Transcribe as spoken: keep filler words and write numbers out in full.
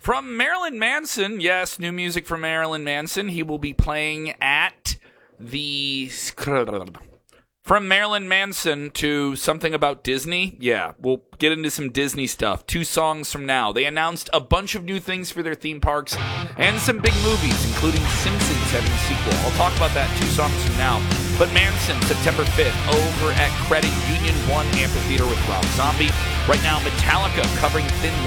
From Marilyn Manson, yes, new music from Marilyn Manson. He will be playing at the... From Marilyn Manson to something about Disney. Yeah, we'll get into some Disney stuff. Two songs from now. They announced a bunch of new things for their theme parks and some big movies, including Simpsons having a sequel. I'll talk about that two songs from now. But Manson, September fifth, over at Credit Union one Amphitheater with Rob Zombie. Right now, Metallica covering Thin